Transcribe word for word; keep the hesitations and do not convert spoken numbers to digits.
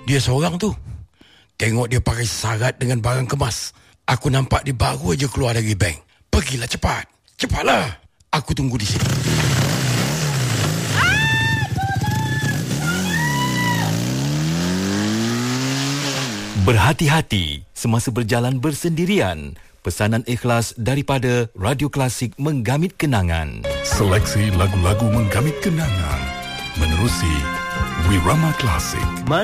Dia seorang tu. Tengok dia pakai sarat dengan barang kemas. Aku nampak dia baru aja keluar dari bank. Pergilah cepat. Cepatlah. Aku tunggu di sini. Berhati-hati semasa berjalan bersendirian. Pesanan ikhlas daripada Radio Klasik Menggamit Kenangan. Seleksi lagu-lagu menggamit kenangan menerusi Wirama Klasik.